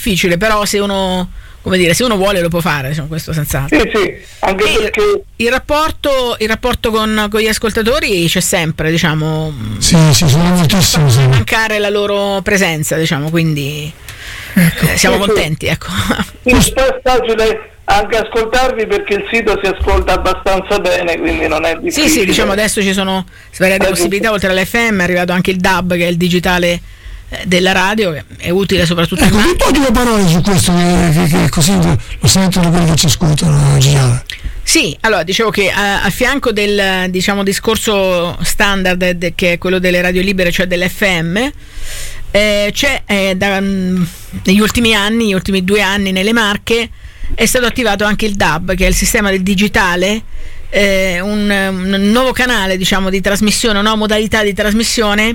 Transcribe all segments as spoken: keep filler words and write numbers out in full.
difficile, però se uno, come dire, se uno vuole lo può fare, diciamo, questo senz'altro. Sì, sì, anche E perché il rapporto, il rapporto con, con gli ascoltatori c'è sempre, diciamo. Sì, sì, sono moltissimo. Sì. Mancare la loro presenza, diciamo, quindi Ecco. eh, siamo Sì, sì. contenti, ecco. sì, poi è facile anche ascoltarvi perché il sito si ascolta abbastanza bene, quindi non è difficile. Sì, sì, diciamo adesso ci sono svariate Eh, possibilità, oltre all'F M è arrivato anche il D A B, che è il digitale eh, della radio, che è utile soprattutto in Ecco, un macchina. po' due parole su questo, che, che, che così lo sentono quelli che ci ascoltano, Giuliana. Sì, allora dicevo che a, a fianco del, diciamo, discorso standard de, che è quello delle radio libere, cioè dell'F M, eh, c'è eh, da, mh, negli ultimi anni, negli ultimi due anni nelle Marche è stato attivato anche il D A B, che è il sistema del digitale, eh, un, un nuovo canale, diciamo, di trasmissione, una nuova modalità di trasmissione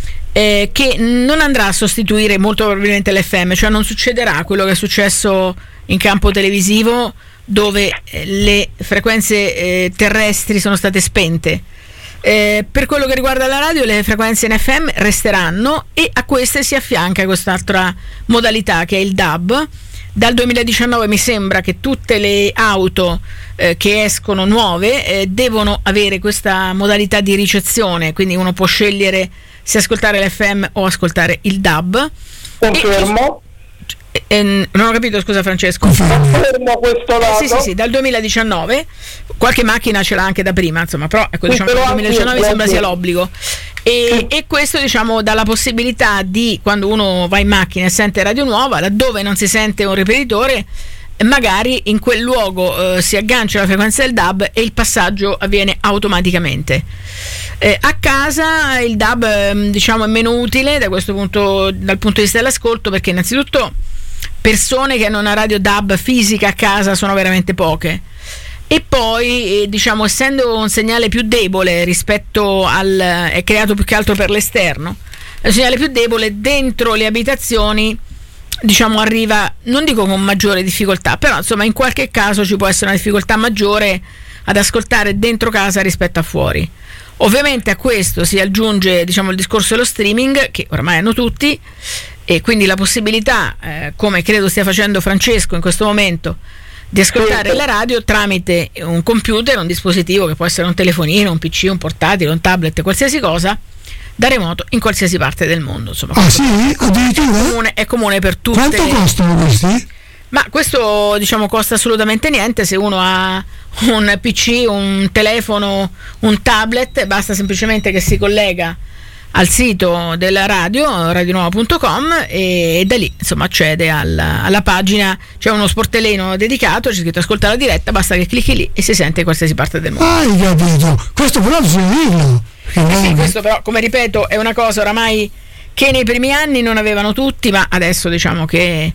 eh, che non andrà a sostituire molto probabilmente l'F M, cioè non succederà quello che è successo in campo televisivo, dove eh, le frequenze eh, terrestri sono state spente. Eh, per quello che riguarda la radio, le frequenze in F M resteranno e a queste si affianca quest'altra modalità che è il D A B. Dal duemiladiciannove mi sembra che tutte le auto eh, che escono nuove eh, devono avere questa modalità di ricezione, quindi uno può scegliere se ascoltare l'F M o ascoltare il D A B. Confermo. E, e, non ho capito, scusa Francesco. Confermo questo lato. Eh, sì, sì, sì, dal duemiladiciannove, qualche macchina ce l'ha anche da prima, insomma, però ecco, Sì, diciamo che però dal duemiladiciannove anche- sembra sia l'obbligo. E, Sì. e questo, diciamo, dà la possibilità di, quando uno va in macchina e sente Radio Nuova, laddove non si sente un ripetitore, magari in quel luogo eh, si aggancia la frequenza del D A B e il passaggio avviene automaticamente. Eh, a casa il D A B eh, diciamo è meno utile da questo punto, dal punto di vista dell'ascolto, perché innanzitutto persone che hanno una radio D A B fisica a casa sono veramente poche, e poi eh, diciamo, essendo un segnale più debole rispetto al è creato più che altro per l'esterno, è un segnale più debole dentro le abitazioni, diciamo arriva, non dico con maggiore difficoltà, però insomma in qualche caso ci può essere una difficoltà maggiore ad ascoltare dentro casa rispetto a fuori. Ovviamente a questo si aggiunge, diciamo, il discorso dello streaming, che ormai hanno tutti, e quindi la possibilità, eh, come credo stia facendo Francesco in questo momento, di ascoltare la radio tramite un computer, un dispositivo che può essere un telefonino, un P C, un portatile, un tablet, qualsiasi cosa, da remoto in qualsiasi parte del mondo. Insomma, Ah sì? Addirittura? è comune, è comune per tutte. Quanto le- costano questi? Ma questo, diciamo, costa assolutamente niente se uno ha un P C, un telefono, un tablet, basta semplicemente che si collega al sito della radio, radionuova punto com, e, e da lì insomma accede alla, alla pagina, c'è uno sportellino dedicato, c'è scritto ascolta la diretta, basta che clicchi lì e si sente in qualsiasi parte del mondo. Hai capito? Questo però bisogna dirlo. perché Sì, non- questo però, come ripeto, è una cosa oramai che nei primi anni non avevano tutti, ma adesso diciamo che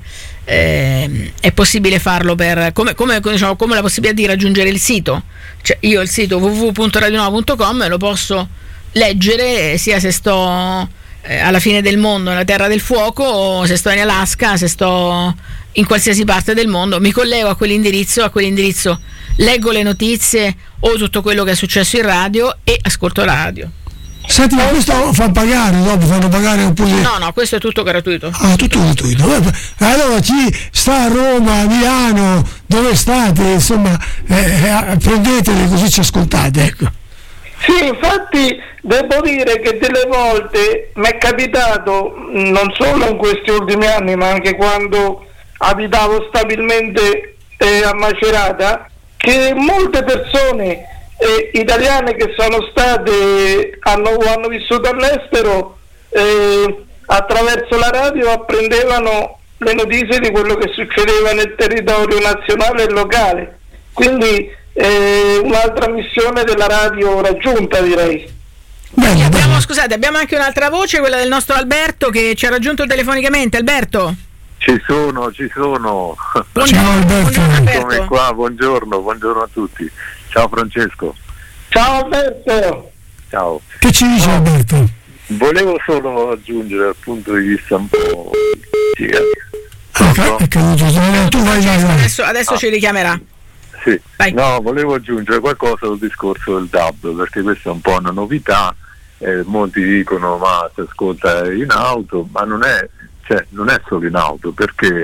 eh, è possibile farlo per come, come, diciamo, come la possibilità di raggiungere il sito. Cioè io il sito w w w punto radionuova punto com lo posso leggere sia se sto eh, alla fine del mondo, nella terra del fuoco, o se sto in Alaska, se sto in qualsiasi parte del mondo, mi collego a quell'indirizzo, a quell'indirizzo leggo le notizie o tutto quello che è successo in radio e ascolto la radio. Senti, ma questo fa pagare, dopo fanno pagare oppure... No, no, questo è tutto gratuito. Ah, tutto gratuito. Vabbè, allora chi sta a Roma, a Milano, dove state, insomma, eh, eh, prendeteli così ci ascoltate, ecco. Sì, infatti devo dire che delle volte mi è capitato, non solo in questi ultimi anni, ma anche quando abitavo stabilmente eh, a Macerata, che molte persone eh, italiane che sono state, hanno, hanno vissuto all'estero, eh, attraverso la radio apprendevano le notizie di quello che succedeva nel territorio nazionale e locale. Quindi eh, un'altra missione della radio raggiunta, direi. Bene, Abbiamo, bene. scusate, abbiamo anche un'altra voce, quella del nostro Alberto, che ci ha raggiunto telefonicamente. Alberto? Ci sono, ci sono. Ciao Alberto. Buongiorno, Come qua, buongiorno, buongiorno a tutti. Ciao Francesco. Ciao Alberto. Ciao. Che ci dice Alberto? Volevo solo aggiungere dal punto di vista un po'... Sì, eh. Ah, ca- è caduto. Tu vai, vai, vai. Adesso, adesso Ah. ci richiamerà. Sì. Vai. No, volevo aggiungere qualcosa sul discorso del D A B, perché questa è un po' una novità. Eh, molti dicono ma si ascolta in auto, ma non è, cioè, non è solo in auto, perché